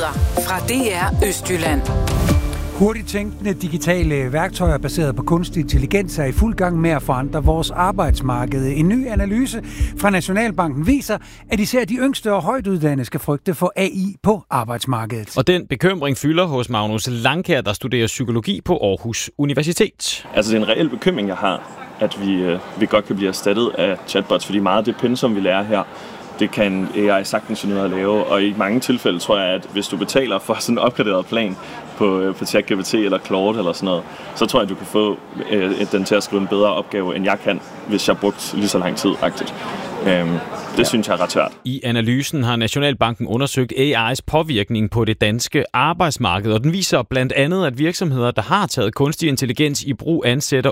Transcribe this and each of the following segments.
Nyheder fra DR Østjylland. Hurtigt tænkende digitale værktøjer baseret på kunstig intelligens er i fuld gang med at forandre vores arbejdsmarked. En ny analyse fra Nationalbanken viser, at især de yngste og højtuddannede skal frygte for AI på arbejdsmarkedet. Og den bekymring fylder hos Magnus Langkær, der studerer psykologi på Aarhus Universitet. Altså det er en reel bekymring, jeg har, at vi godt kan blive erstattet af chatbots, fordi meget af det pensum, vi lærer her, det kan AI sagtens finde ud af at lave, og i mange tilfælde tror jeg, at hvis du betaler for sådan en opgraderet plan på ChatGPT eller Claude eller sådan noget, så tror jeg, at du kan få den til at skrive en bedre opgave, end jeg kan, hvis jeg brugt lige så lang tid agtigt. Det synes jeg er ret svært. I analysen har Nationalbanken undersøgt AI's påvirkning på det danske arbejdsmarked, og den viser blandt andet, at virksomheder, der har taget kunstig intelligens i brug, ansætter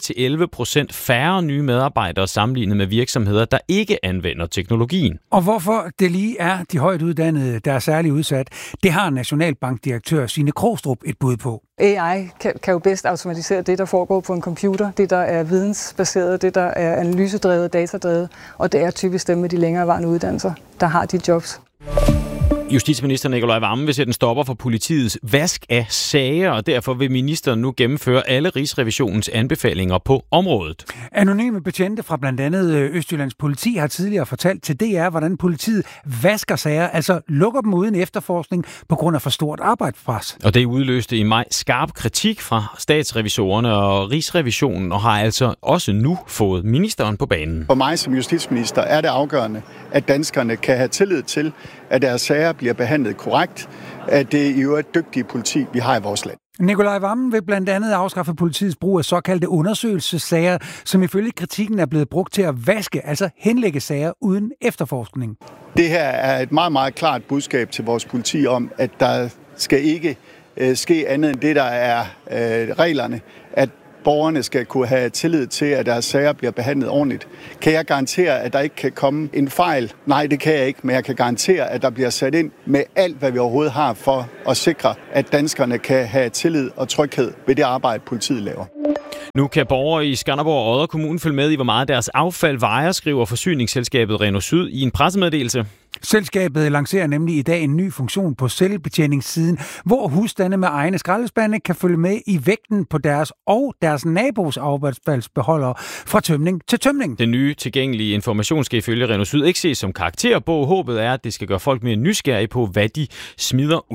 8-11% færre nye medarbejdere sammenlignet med virksomheder, der ikke anvender teknologien. Og hvorfor det lige er de højt uddannede, der er særligt udsat, det har Nationalbankdirektør Signe Krogstrup et bud på. AI kan jo bedst automatisere det, der foregår på en computer, det der er vidensbaseret, det der er analysedrevet, datadrevet, og det er typisk dem med de længerevarende uddannelser, der har de jobs. Justitsminister Nicolai Wammen vil sætte en stopper for politiets vask af sager, og derfor vil ministeren nu gennemføre alle Rigsrevisionens anbefalinger på området. Anonyme betjente fra blandt andet Østjyllands politi har tidligere fortalt til DR, hvordan politiet vasker sager, altså lukker dem uden efterforskning på grund af for stort arbejdspres. Og det udløste i maj skarp kritik fra statsrevisorerne og Rigsrevisionen, og har altså også nu fået ministeren på banen. For mig som justitsminister er det afgørende, at danskerne kan have tillid til, at deres sager bliver behandlet korrekt, at det er i øvrigt dygtige politi, vi har i vores land. Nicolai Wammen vil blandt andet afskaffe politiets brug af såkaldte undersøgelsessager, som ifølge kritikken er blevet brugt til at vaske, altså henlægge sager uden efterforskning. Det her er et meget, meget klart budskab til vores politi om, at der skal ikke ske andet end det, der er reglerne, at borgerne skal kunne have tillid til, at deres sager bliver behandlet ordentligt. Kan jeg garantere, at der ikke kan komme en fejl? Nej, det kan jeg ikke, men jeg kan garantere, at der bliver sat ind med alt, hvad vi overhovedet har for at sikre, at danskerne kan have tillid og tryghed ved det arbejde, politiet laver. Nu kan borgere i Skanderborg og Odder Kommune følge med i, hvor meget deres affald vejer, skriver forsyningsselskabet Renosyd i en pressemeddelelse. Selskabet lancerer nemlig i dag en ny funktion på selvbetjeningssiden, hvor husstande med egne skraldespande kan følge med i vægten på deres og deres nabos affaldsbeholdere fra tømning til tømning. Den nye tilgængelige information skal ifølge Renosyd ikke ses som karakterbog. Håbet er, at det skal gøre folk mere nysgerrige på, hvad de smider ud.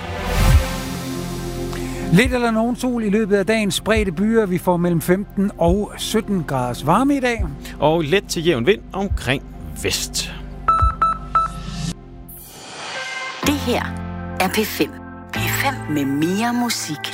Lidt eller nogen sol i løbet af dagens spredte byer. Vi får mellem 15 og 17 graders varme i dag. Og let til jævn vind omkring vest. Det her er P5. P5 med mere musik.